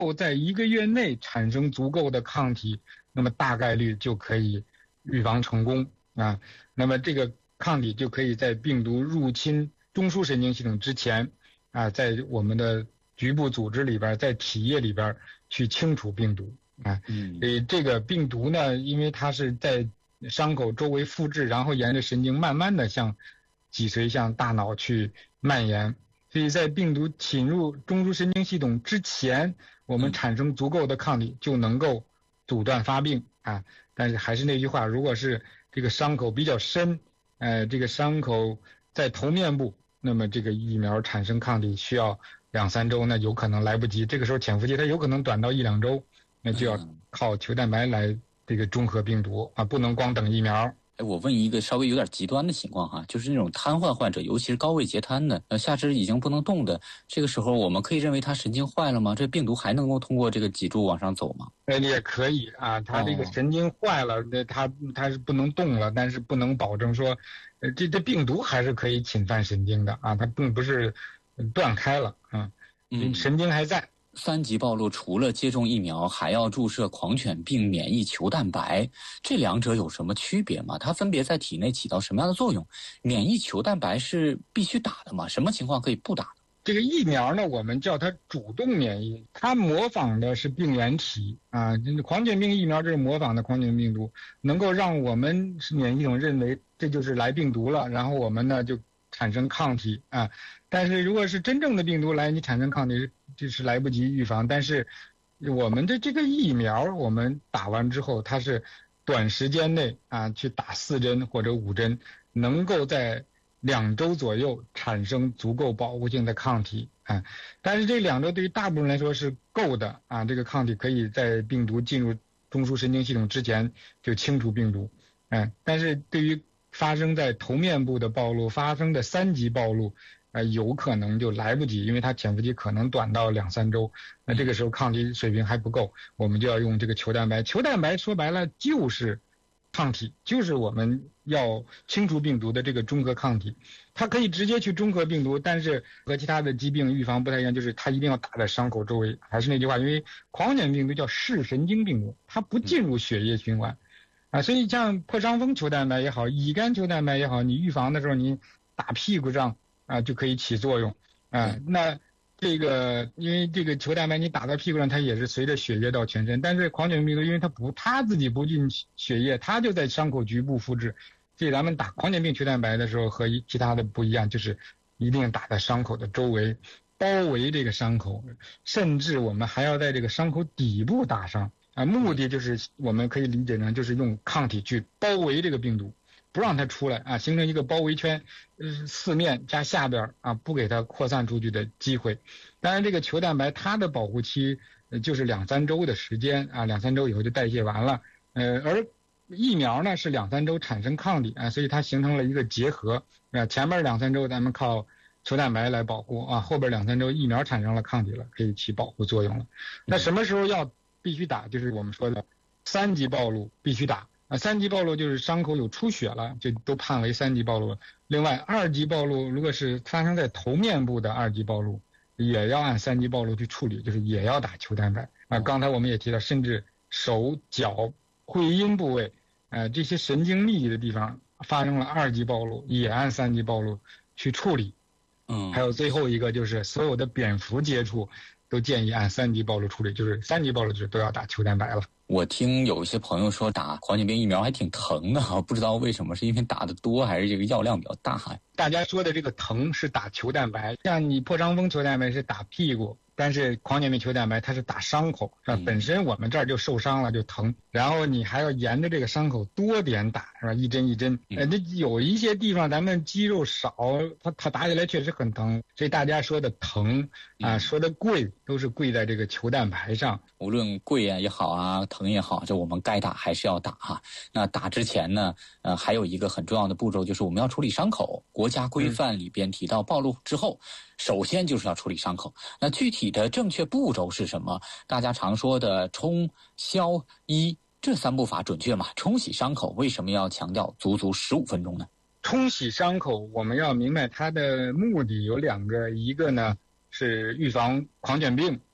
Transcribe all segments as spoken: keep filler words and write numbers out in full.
在一个月内产生足够的抗体，那么大概率就可以预防成功啊。那么这个抗体就可以在病毒入侵中枢神经系统之前啊，在我们的局部组织里边，在体液里边去清除病毒啊。嗯，所以这个病毒呢，因为它是在伤口周围复制，然后沿着神经慢慢的向脊髓、向大脑去蔓延。所以在病毒侵入中枢神经系统之前，我们产生足够的抗体就能够阻断发病啊。但是还是那句话，如果是这个伤口比较深，呃，这个伤口在头面部，那么这个疫苗产生抗体需要两三周，那有可能来不及。这个时候潜伏期它有可能短到一两周，那就要靠球蛋白来这个中和病毒啊，不能光等疫苗。 哎，我问一个稍微有点极端的情况哈，就是那种瘫痪患者，尤其是高位截瘫的，呃，下肢已经不能动的，这个时候我们可以认为他神经坏了吗？这病毒还能够通过这个脊柱往上走吗？ 呃，也可以啊，他这个神经坏了，那、哦、他他是不能动了，但是不能保证说，呃，这这病毒还是可以侵犯神经的啊，它并不是断开了啊，嗯，神经还在。 三级暴露除了接种疫苗，还要注射狂犬病免疫球蛋白，这两者有什么区别吗？它分别在体内起到什么样的作用？免疫球蛋白是必须打的吗？什么情况可以不打？ 这个疫苗呢，我们叫它主动免疫，它模仿的是病原体啊。狂犬病疫苗这是模仿的狂犬病毒，能够让我们免疫系统认为这就是来病毒了，然后我们呢就产生抗体啊。但是如果是真正的病毒来，你产生抗体就是来不及预防。但是我们的这个疫苗，我们打完之后，它是短时间内啊去打四针或者五针，能够在两周左右产生足够保护性的抗体啊。但是这两周对于大部分人来说是够的啊，这个抗体可以在病毒进入中枢神经系统之前就清除病毒。嗯、啊，但是对于发生在头面部的暴露，发生的三级暴露，呃，有可能就来不及，因为它潜伏期可能短到两三周，那这个时候抗体水平还不够，我们就要用这个球蛋白。球蛋白说白了就是抗体，就是我们要清除病毒的这个中和抗体，它可以直接去中和病毒，但是和其他的疾病预防不太一样，就是它一定要打在伤口周围。还是那句话，因为狂犬病毒叫视神经病毒，它不进入血液循环。啊，所以像破伤风球蛋白也好，乙肝球蛋白也好，你预防的时候你打屁股上啊就可以起作用啊。那这个因为这个球蛋白你打到屁股上，它也是随着血液到全身，但是狂犬病毒因为它不它自己不进血液，它就在伤口局部复制，所以咱们打狂犬病球蛋白的时候和其他的不一样，就是一定打在伤口的周围，包围这个伤口，甚至我们还要在这个伤口底部打上。啊，目的就是我们可以理解成就是用抗体去包围这个病毒，不让它出来啊，形成一个包围圈，呃，四面加下边啊，不给它扩散出去的机会。当然，这个球蛋白它的保护期呃就是两三周的时间啊，两三周以后就代谢完了。呃，而疫苗呢是两三周产生抗体啊，所以它形成了一个结合啊，前面两三周咱们靠球蛋白来保护啊，后边两三周疫苗产生了抗体了，可以起保护作用了。那什么时候要必须打？就是我们说的三级暴露必须打啊，三级暴露就是伤口有出血了，就都判为三级暴露了。另外二级暴露如果是发生在头面部的二级暴露，也要按三级暴露去处理，就是也要打球蛋白啊。刚才我们也提到，甚至手脚会阴部位呃这些神经密集的地方发生了二级暴露，也按三级暴露去处理。嗯，还有最后一个就是所有的蝙蝠接触都建议按三级暴露处理，就是三级暴露就是都要打球蛋白了。 我听有一些朋友说打狂犬病疫苗还挺疼的，不知道为什么，是因为打的多还是这个药量比较大？ 大家说的这个疼是打球蛋白，像你破伤风球蛋白是打屁股，但是狂犬病球蛋白它是打伤口，是吧？嗯、本身我们这儿就受伤了就疼，然后你还要沿着这个伤口多点打，是吧？一针一针，呃，那有一些地方咱们肌肉少，它它打起来确实很疼，所以大家说的疼啊、呃，说的贵都是贵在这个球蛋白上。 无论贵啊也好啊，疼也好，这我们该打还是要打哈。那打之前呢，呃，还有一个很重要的步骤就是我们要处理伤口。国家规范里边提到，暴露之后，首先就是要处理伤口。那具体的正确步骤是什么？大家常说的冲、消、医这三步法准确吗？冲洗伤口为什么要强调足足十五分钟呢？ 冲洗伤口，我们要明白它的目的有两个，一个呢是预防狂犬病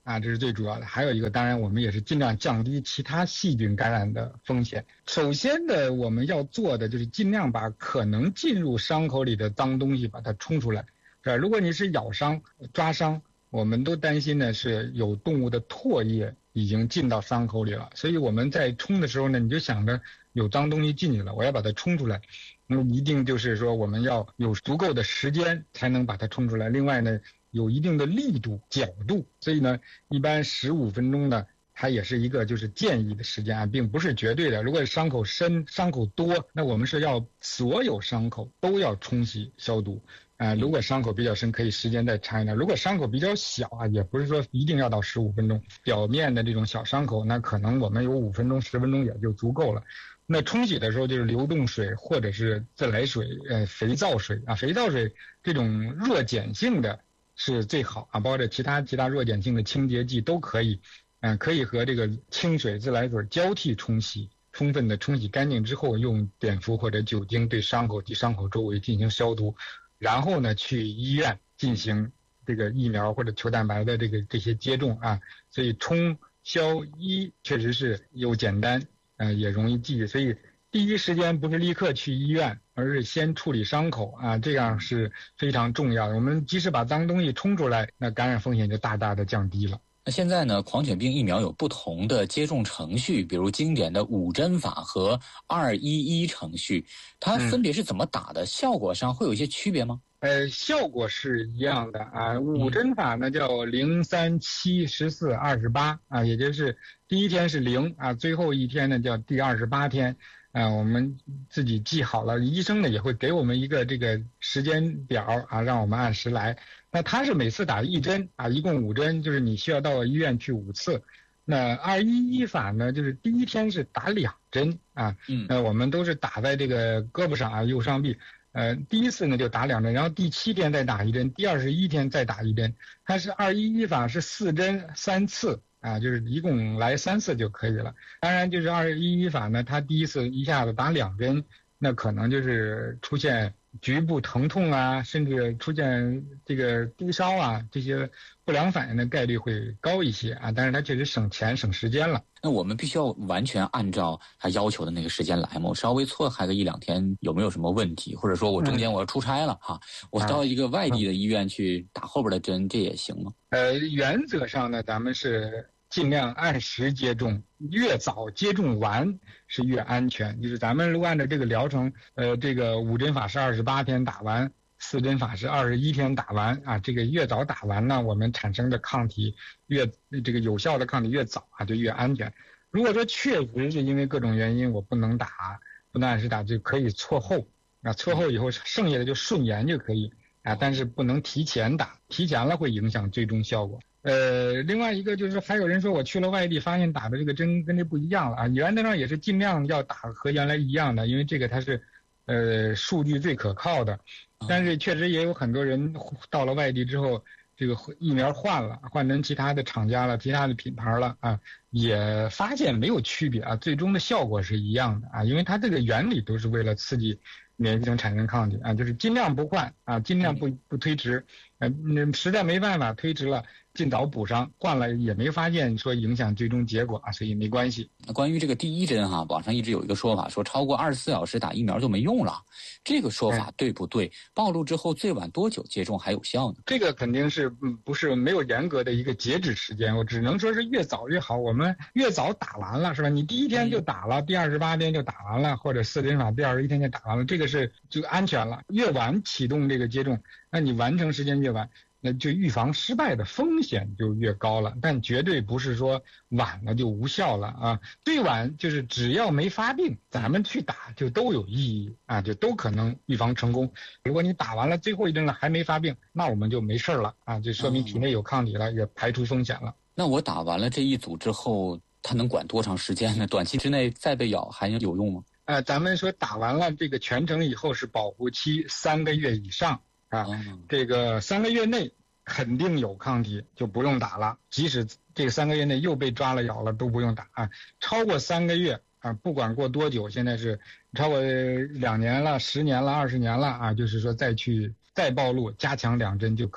啊，这是最主要的。还有一个，当然我们也是尽量降低其他细菌感染的风险。首先的我们要做的就是尽量把可能进入伤口里的脏东西把它冲出来。是吧？如果你是咬伤、抓伤，我们都担心的是有动物的唾液已经进到伤口里了，所以我们在冲的时候呢，你就想着有脏东西进去了，我要把它冲出来，那么一定就是说我们要有足够的时间才能把它冲出来。另外呢，有一定的力度、角度，所以呢，一般十五分钟呢，它也是一个就是建议的时间啊，并不是绝对的。如果伤口深、伤口多，那我们是要所有伤口都要冲洗消毒。啊、呃，如果伤口比较深，可以时间再长一点；如果伤口比较小啊，也不是说一定要到十五分钟。表面的这种小伤口，那可能我们有五分钟、十分钟也就足够了。那冲洗的时候就是流动水或者是自来水、呃肥皂水啊，肥皂水这种弱碱性的是最好啊，包括其他其他弱碱性的清洁剂都可以，嗯、呃，可以和这个清水、自来水交替冲洗。充分的冲洗干净之后，用碘伏或者酒精对伤口及伤口周围进行消毒。然后呢，去医院进行这个疫苗或者球蛋白的这个这些接种啊，所以冲消医确实是又简单，呃，也容易记。所以第一时间不是立刻去医院，而是先处理伤口啊，这样是非常重要的。我们即使把脏东西冲出来，那感染风险就大大的降低了。 那现在呢，狂犬病疫苗有不同的接种程序，比如经典的五针法和二一一程序，它分别是怎么打的？嗯、效果上会有一些区别吗？ 呃，效果是一样的啊。五针法呢叫零、三、七、十四、二十八啊，也就是第一天是零啊，最后一天呢叫第二十八天。啊，我们自己记好了，医生呢也会给我们一个这个时间表啊，让我们按时来。那他是每次打一针啊，一共五针，就是你需要到医院去五次。那二一一法呢，就是第一天是打两针啊，嗯，那我们都是打在这个胳膊上啊，右上臂。呃，第一次呢就打两针，然后第七天再打一针，第二十一天再打一针。它是二一一法是四针三次。啊，就是一共来三次就可以了。当然，就是二一一法呢，它第一次一下子打两针，那可能就是出现局部疼痛啊，甚至出现这个低烧啊，这些不良反应的概率会高一些啊。但是它确实省钱省时间了。 那我们必须要完全按照他要求的那个时间来吗？我稍微错开个一两天，有没有什么问题？或者说我中间我要出差了、嗯、哈，我到一个外地的医院去打后边的针，嗯、这也行吗？ 呃，原则上呢，咱们是尽量按时接种，越早接种完是越安全。就是咱们如果按照这个疗程，呃，这个五针法是二十八天打完，四针法是二十一天打完啊。这个越早打完呢，我们产生的抗体越这个有效的抗体越早啊，就越安全。如果说确实是因为各种原因我不能打，不能按时打，就可以错后啊，错后以后剩下的就顺延就可以啊，但是不能提前打，提前了会影响最终效果。呃，另外一个就是还有人说我去了外地，发现打的这个针跟这不一样了啊。原则上也是尽量要打和原来一样的，因为这个它是呃数据最可靠的。但是确实也有很多人到了外地之后，这个疫苗换了，换成其他的厂家了，其他的品牌了啊，也发现没有区别啊，最终的效果是一样的啊，因为它这个原理都是为了刺激免疫系统产生抗体啊，就是尽量不换啊，尽量不不推迟，呃，那实在没办法推迟了，尽早补上，换了也没发现说影响最终结果啊，所以没关系。 关于这个第一针哈，网上一直有一个说法，说超过二十四小时打疫苗就没用了，这个说法对不对？暴露之后最晚多久接种还有效呢？ 这个肯定是不是没有严格的一个截止时间，我只能说是越早越好，我们越早打完了是吧？你第一天就打了，第二十八天就打完了，或者四针法第二十一天就打完了，这个是就安全了。越晚启动这个接种，那你完成时间越晚，那就预防失败的风险就越高了，但绝对不是说晚了就无效了啊！最晚就是只要没发病，咱们去打就都有意义啊，就都可能预防成功。如果你打完了最后一针了还没发病，那我们就没事了啊，就说明体内有抗体了，也排除风险了。 那我打完了这一组之后，它能管多长时间呢？短期之内再被咬还有用吗？ 呃，咱们说打完了这个全程以后是保护期三个月以上。啊，这个三个月内肯定有抗体，就不用打了。即使这个三个月内又被抓了咬了，都不用打啊。超过三个月啊，不管过多久，现在是超过两年了、十年了、二十年了啊，就是说再去再暴露，加强两针就可以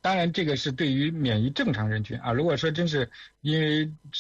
当然这个是对于免疫正常人群啊。如果说真是因为